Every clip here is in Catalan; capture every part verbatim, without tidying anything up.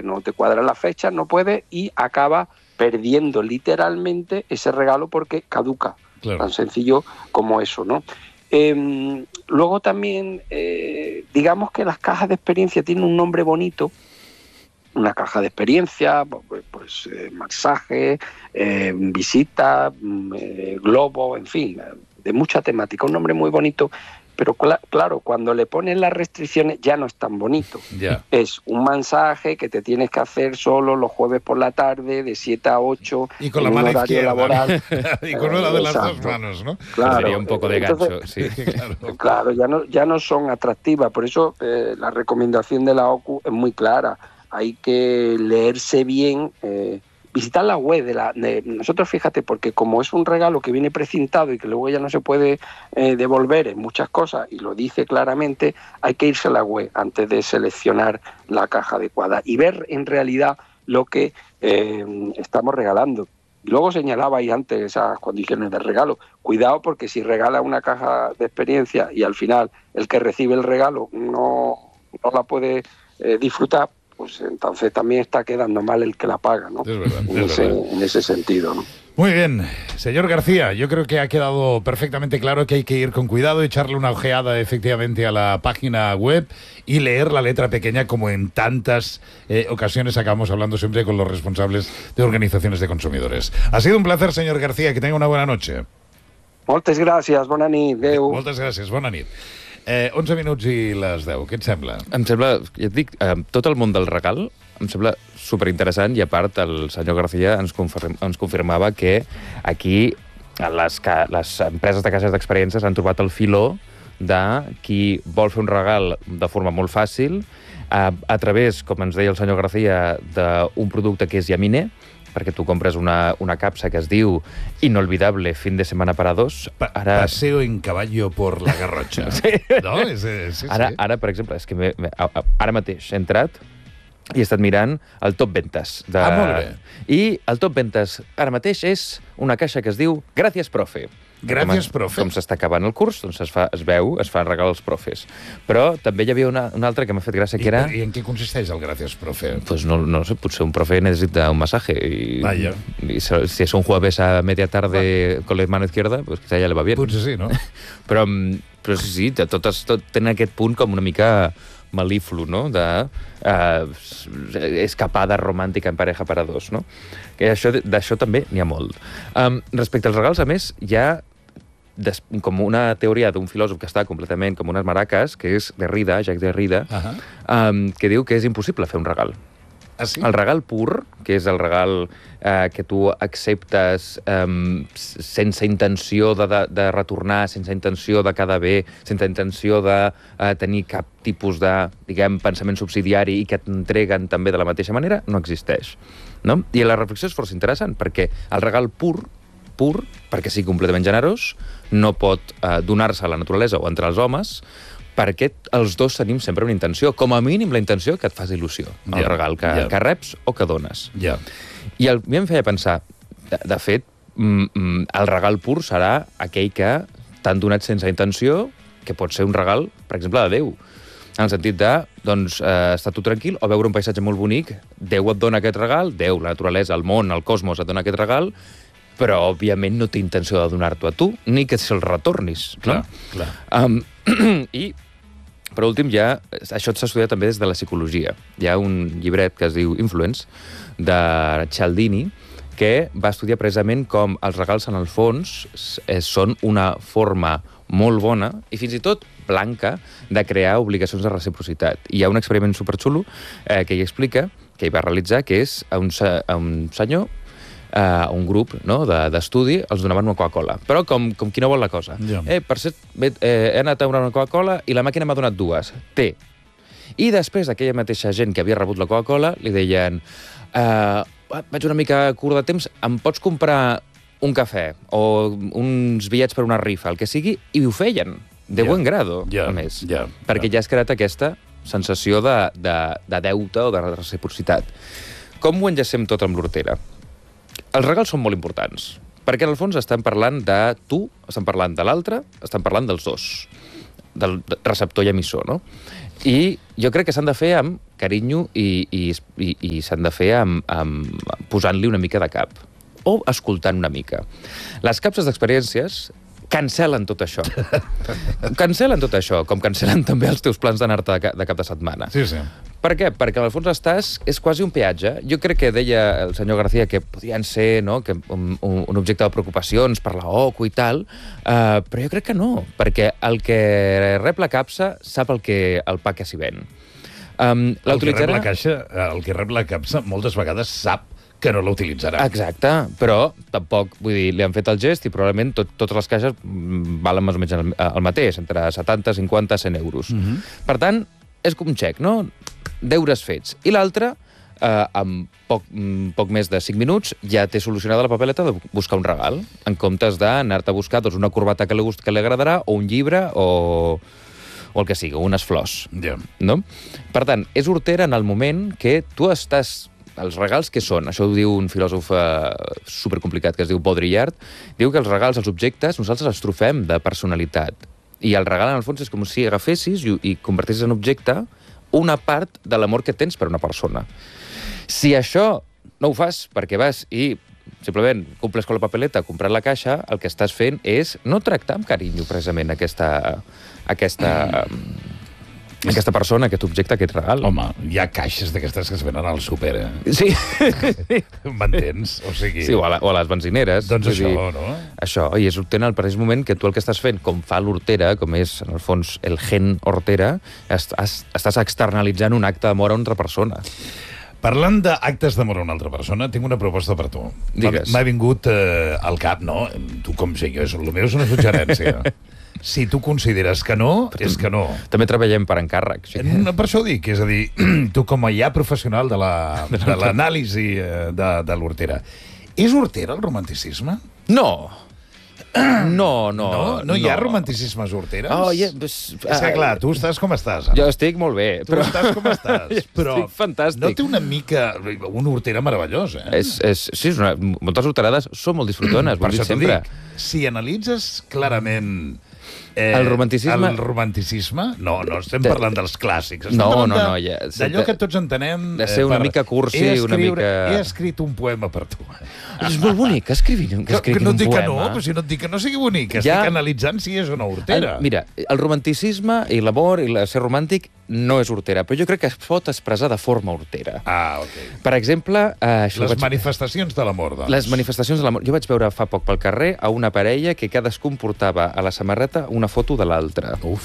porque no te cuadra la fecha, no puedes, y acaba perdiendo literalmente ese regalo porque caduca. Claro. Tan sencillo como eso, ¿no? Eh, luego también, eh, digamos que las cajas de experiencia tienen un nombre bonito. Una caja de experiencia, pues, pues eh, masaje, eh, visita, eh, globo, en fin, de mucha temática. Un nombre muy bonito, pero cl- claro, cuando le ponen las restricciones ya no es tan bonito. Yeah. Es un masaje que te tienes que hacer solo los jueves por la tarde, de siete a ocho, y con la mano izquierda, laboral. Y con una de las Exacto. dos manos, ¿no? Claro, sería un poco de entonces, gancho, sí. Claro, claro ya, no, ya no son atractivas. Por eso eh, la recomendación de la O C U es muy clara. Hay que leerse bien, eh, visitar la web de la de nosotros, fíjate, porque como es un regalo que viene precintado y que luego ya no se puede eh, devolver en muchas cosas, y lo dice claramente, hay que irse a la web antes de seleccionar la caja adecuada y ver en realidad lo que eh, estamos regalando. Y luego señalabais antes esas condiciones de regalo. Cuidado, porque si regala una caja de experiencia y al final el que recibe el regalo no, no la puede eh, disfrutar, pues entonces también está quedando mal el que la paga, ¿no? Es verdad, en, es ese, verdad. en ese sentido, ¿no? Muy bien, señor García, yo creo que ha quedado perfectamente claro que hay que ir con cuidado, echarle una ojeada efectivamente a la página web y leer la letra pequeña, como en tantas eh, ocasiones acabamos hablando siempre con los responsables de organizaciones de consumidores. Ha sido un placer, señor García, que tenga una buena noche. Moltes gràcies, bona nit, adéu. Moltes gràcies, bona nit. Eh, onze minuts i les deu, què et sembla? Em sembla, ja et dic, eh, tot el món del regal em sembla superinteressant, i a part el senyor García ens, confirm, ens confirmava que aquí les, les empreses de caixes d'experiències han trobat el filó de qui vol fer un regal de forma molt fàcil a, a través, com ens deia el senyor García, d'un producte que és Yamine, perquè tu compres una, una capsa que es diu Inolvidable fin de semana para dos. Pa ara... Paseo en caballo por la Garrotxa. Sí. No? És, és, sí, ara, sí. ara, per exemple, és que me, me, ara mateix he entrat i he estat mirant el top ventes. De... Ah, molt bé. I el top ventes ara mateix és una caixa que es diu Gràcies, profe. Gràcies, com, profe. Com s'està acabant el curs, doncs es, fa, es veu, es fan regal als profes. Però també hi havia una, una altra que m'ha fet gràcia, que era... I, I en què consisteix el Gràcies, profe? Pues no, no sé, potser un profe necessita un masaje. Y, Vaya. Y si es un jueves a media tarde bueno. con la mano izquierda, pues quizá ja le va bien. Potser sí, no? però, però sí, sí, totes tot tenen aquest punt com una mica malíflu, no? De uh, escapada romàntica en pareja para dos, no? Que això, d'això també n'hi ha molt. Um, respecte als regals, a més, hi ha Des, com una teoria d'un filòsof que està completament com unes maraques, que és Derrida, Jacques Derrida, uh -huh. um, que diu que és impossible fer un regal. Ah, sí? El regal pur, que és el regal eh, que tu acceptes um, sense intenció de, de, de retornar, sense intenció de quedar bé, sense intenció de uh, tenir cap tipus de, diguem, pensament subsidiari i que t'entreguen també de la mateixa manera, no existeix. No? I la reflexió és força interessant, perquè el regal pur pur, perquè sigui completament generós, no pot eh, donar-se a la naturalesa o entre els homes, perquè els dos tenim sempre una intenció, com a mínim la intenció que et fas il·lusió, el yeah, regal que, yeah. que reps o que dones. Yeah. I el, a mi em feia pensar, de, de fet, mm, mm, el regal pur serà aquell que t'han donat sense intenció, que pot ser un regal, per exemple, de Déu. En el sentit de, doncs, eh, estar tu tranquil o veure un paisatge molt bonic, Déu et dona aquest regal, Déu, la naturalesa, el món, el cosmos et dona aquest regal, però, òbviament, no té intenció de donar-t'ho a tu, ni que se'l retornis. Clar, no? clar. Um, I, per últim, ja, això s'ha estudiat també des de la psicologia. Hi ha un llibret que es diu Influence, de Cialdini, que va estudiar precisament com els regals, en el fons, són una forma molt bona, i fins i tot blanca, de crear obligacions de reciprocitat. I hi ha un experiment superxulo eh, que hi explica, que hi va realitzar, que és a un, a un senyor, Uh, un grup no, d'estudi, de, els donaven una Coca-Cola. Però com, com qui no vol la cosa. Yeah. Eh, per cert, eh, he anat a una Coca-Cola i la màquina m'ha donat dues. Té. I després aquella mateixa gent que havia rebut la Coca-Cola li deien uh, vaig una mica curt de temps, em pots comprar un cafè o uns bitllets per una rifa, el que sigui, i ho feien. De yeah. buen grado, yeah. a més. Yeah. Perquè yeah. ja has creat aquesta sensació de, de, de deute o de reciprocitat. Com ho enllacem tot amb l'hortera? Els regals són molt importants, perquè en el fons estan parlant de tu, estan parlant de l'altre, estan parlant dels dos, del receptor i emissor, no? I jo crec que s'han de fer amb carinyo i, i, i, i s'han de fer amb, amb posant-li una mica de cap o escoltant una mica. Les capses d'experiències cancel·len tot això. Cancel·len tot això, com cancel·len també els teus plans d'anar-te de, de cap de setmana. Sí, sí. Per què? Perquè al fons estàs... És quasi un peatge. Jo crec que deia el senyor García que podien ser, no?, que un, un objecte de preocupacions per la O C U i tal, uh, però jo crec que no, perquè el que rep la capsa sap el, que, el pa que s'hi ven. Um, el que rep la caixa, el que rep la capsa, moltes vegades sap que no la utilitzarà. Exacte, però tampoc, vull dir, li han fet el gest i probablement tot, totes les caixes valen més o menys el, el mateix, entre setanta, cinquanta, cent euros. Uh-huh. Per tant, és com un xec, no? Deures fets. I l'altre, eh, amb poc, poc més de cinc minuts, ja té solucionada la papeleta de buscar un regal, en comptes d'anar-te a buscar doncs, una corbata que li, gust, que li agradarà, o un llibre, o, o el que sigui, unes flors. Yeah. No? Per tant, és hortera en el moment que tu estàs... Els regals què són? Això ho diu un filòsof eh, supercomplicat que es diu Baudrillard. Diu que els regals, els objectes, nosaltres els trofem de personalitat. I el regal, en el fons, és com si agafessis i, i convertissis en objecte una part de l'amor que tens per una persona. Si això no ho fas perquè vas i simplement comples con la papeleta, comprar la caixa, el que estàs fent és no tractar amb carinyo, precisament, aquesta... aquesta mm. aquesta persona, aquest objecte, aquest regal. Home, hi ha caixes d'aquestes que es venen al súper, eh? Sí. M'entens? O sigui... Sí, o a, la, o a les benzineres. Doncs això, dir, no? Això, i és hortera al mateix moment que tu el que estàs fent, com fa l'hortera, com és, en el fons, el gen hortera, estàs, estàs externalitzant un acte d'amor a una altra persona. Parlant d'actes d'amor a una altra persona, tinc una proposta per tu. Digues. M'ha vingut eh, al cap, no? Tu com sé jo, el meu és una suggerència. Si tu consideres que no, però és que no. També treballem per encàrrec. Sí. Per això ho dic, és a dir, tu com a ja professional de l'anàlisi la, de, de l'hortera, és hortera el romanticisme? No. No, no. No, no hi ha no. romanticismes horteres? Oh, yeah, pues, és que, clar, tu estàs com estàs. Ara. Jo estic molt bé. Tu però... estàs com estàs. Però estic fantàstic. No té una mica... Una hortera meravellosa, eh? És, és, sí, és una, moltes horterades són molt disfrutones, per això t'ho dic. Si analitzes clarament... Eh, el romanticisme... El romanticisme? No, no estem parlant dels clàssics. Estem no, no, de, no. Ja, d'allò que tots entenem... De ser una per, mica cursi, una mica... He escrit un poema per tu. És molt bonic, que escrivin, que escrivin que no un dic poema. Que no, però si no et dic que no sigui bonic, ja... estic analitzant si és o no hortera. El, mira, el romanticisme i l'amor i el ser romàntic no és hortera, però jo crec que es pot expressar de forma hortera. Ah, ok. Per exemple... Eh, això les vaig... manifestacions de l'amor, doncs. Les manifestacions de l'amor. Jo vaig veure fa poc pel carrer a una parella que cadascun portava a la samarreta una foto de l'altre. Uf.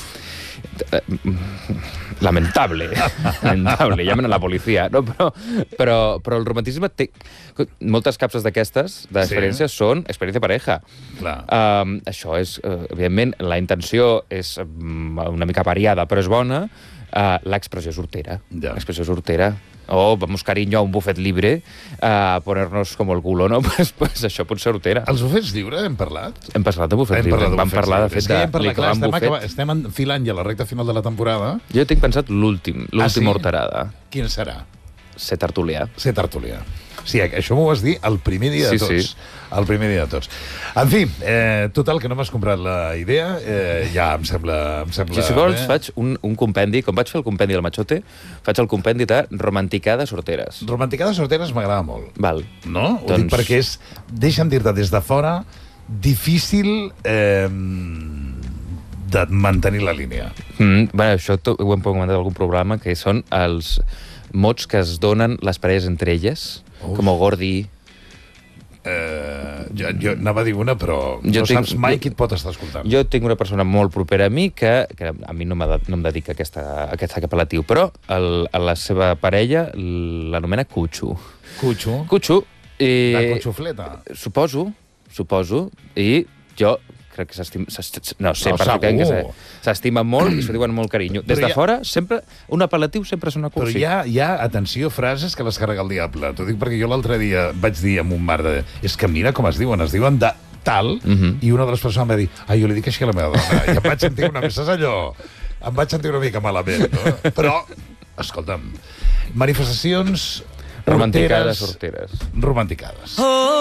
Lamentable. Lamentable. Llamen a la policia. No, però, però, però el romanticisme té... Moltes capses d'aquestes, d'experiències, sí. Són experiència pareja. Clar. Um, això és, uh, evidentment, la intenció és um, una mica variada, però és bona. Uh, l'expressió és hortera. Ja. L'expressió és hortera. O vamos cariño a un buffet libre a ponernos como el culo, no? Pues, pues això pot ser hortera. Els bufets lliure hem parlat? Hem parlat de bufet libre. Vam parlar, de fet, de liquar un bufet. Acaba, estem enfilant ja la recta final de la temporada. Jo tinc pensat l'últim, l'últim ah, sí? horterada. Quin serà? Ser tertulià. Ser tertulià. Sí, això m'ho vas dir el primer dia de sí, tots. Sí. El primer dia de tots. En fi, eh, total, que no m'has comprat la idea, eh, ja em sembla... Em sembla sí, si vols, bé. Faig un, un compendi, com vaig fer el compendi del Machote, faig el compendi de romanticades horteres. Romanticades horteres m'agrada molt. Val. No? Ho doncs... dic perquè és, deixa'm dir-te des de fora, difícil eh, de mantenir la línia. Mm, bueno, això ho hem comentat en algun programa, que són els mots que es donen les parelles entre elles, Uf. Com Gordi... Eh, jo, jo anava a dir una, però jo no tinc, saps mai qui et pot estar escoltant. Jo tinc una persona molt propera a mi que, que a mi no, no em dedica a aquesta, a aquest apel·latiu, però el, a la seva parella l'anomena Cucho. Cucho? Cucho. I, la cuchufleta? Suposo, suposo, i jo crec que s'estima... No, sempre no, que s'estima molt i s'ho diuen molt carinyo. Des de ha... fora, sempre, un apel·latiu sempre és una cursi. Però hi ha, hi ha, atenció, frases que les carrega el diable. T'ho dic perquè jo l'altre dia vaig dir amb un mar de... És que mira com es diuen, es diuen de tal, uh -huh. i una de les persones em va dir ai, jo li dic així a la meva dona, i em vaig sentir una... Saps allò? Em vaig sentir una mica malament, no? Però, escolta'm, manifestacions... Romanticades horteres. Romanticades. Oh!